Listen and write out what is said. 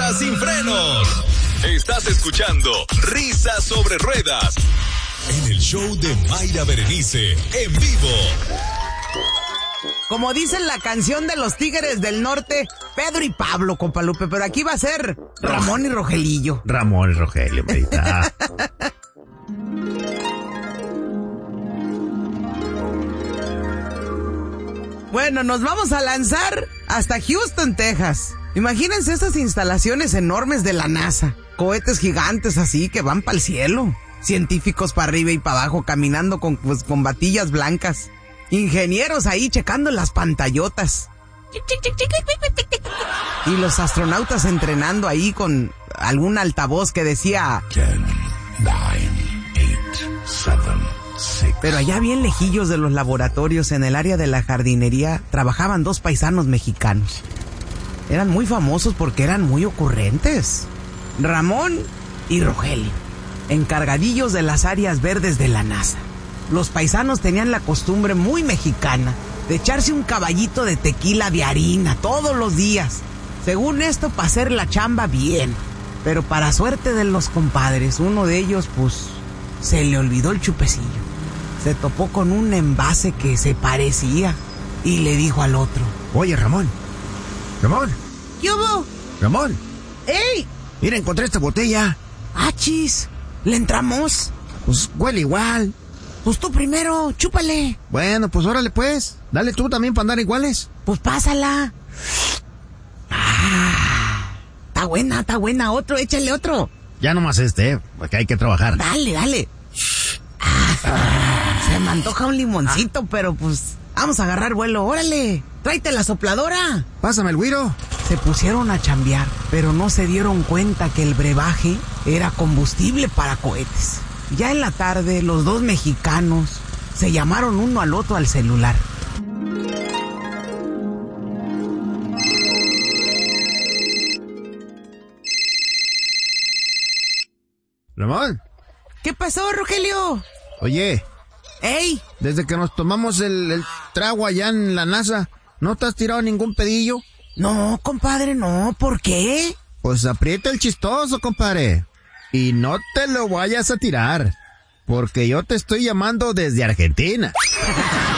Risas sin frenos. Estás escuchando Risas sobre Ruedas en el show de Mayra Berenice en vivo. Como dice la canción de los Tigres del Norte, Pedro y Pablo, compa Lupe, pero aquí va a ser Ramón y Rogelillo. Ramón y Rogelio, Marita. Bueno, nos vamos a lanzar hasta Houston, Texas. Imagínense esas instalaciones enormes de la NASA. Cohetes gigantes así que van para el cielo. Científicos para arriba y para abajo caminando con batillas blancas. Ingenieros ahí checando las pantallotas. Y los astronautas entrenando ahí con algún altavoz que decía 10, 9, 8, 7, 6. Pero allá bien lejillos de los laboratorios, en el área de la jardinería, trabajaban dos paisanos mexicanos. Eran muy famosos porque eran muy ocurrentes. Ramón y Rogelio, encargadillos de las áreas verdes de la NASA. Los paisanos tenían la costumbre muy mexicana de echarse un caballito de tequila de harina todos los días. Según esto, para hacer la chamba bien. Pero para suerte de los compadres, uno de ellos, pues, se le olvidó el chupecillo. Se topó con un envase que se parecía y le dijo al otro: Oye, Ramón. ¿Qué hubo? Ramón. ¡Ey! Mira, encontré esta botella. ¡Achis! ¿Le entramos? Pues huele igual. Pues tú primero, chúpale. Bueno, pues órale pues. Dale tú también para andar iguales. Pues pásala. Está buena. Otro, échale otro. Ya nomás porque hay que trabajar. Dale. Se me antoja un limoncito, pero pues vamos a agarrar vuelo. Órale, tráete la sopladora. Pásame el güiro. Se pusieron a chambear, pero no se dieron cuenta que el brebaje era combustible para cohetes. Ya en la tarde, los dos mexicanos se llamaron uno al otro al celular. Ramón. ¿Qué pasó, Rogelio? Oye. ¡Ey! Desde que nos tomamos el trago allá en la NASA, ¿no te has tirado ningún pedillo? No, compadre, no. ¿Por qué? Pues aprieta el chistoso, compadre. Y no te lo vayas a tirar, porque yo te estoy llamando desde Argentina.